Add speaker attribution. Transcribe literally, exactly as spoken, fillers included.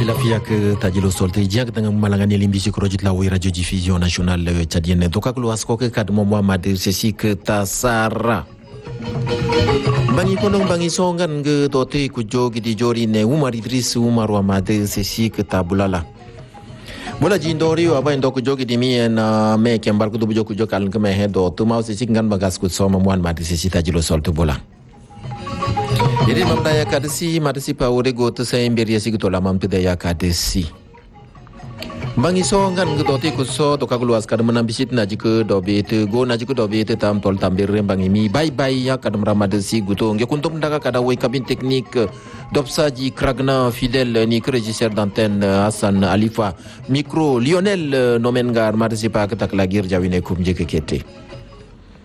Speaker 1: Sila fiak tajilo solte jak dengan malangani limbisi krojit lawi radio diffusion nasional tchadienne doka kluas ko ke kad Muhammad sesi ke tasara bangi konong bangi songan ge tote ku jogi di jori ne Umar Idris Umar Muhammad sesi ke tabulala bola jindori aba ndo ku jogi di mien me kembar ku du jogi jokal ke me hedo tu mau sesi ngan bagas ku soma Muhammad sesi tajilo solte bola. Jadi mamdaya kadesi madesi pawore goto sa emberia sigito la mamdaya kadesi. Bangi songan gedoti kuso to kagluas kada menambisit na jike dobete go na jike dobete tam tol tambere bangi mi bye bye ya kada ramadesi guto nge kuntum daga kada way kabin teknik dopsaji kragna fidèle ni régisseur d'antenne Hassan Alifa micro Lionel Nomengar madesi pa katak lagir jawine kum jike kete.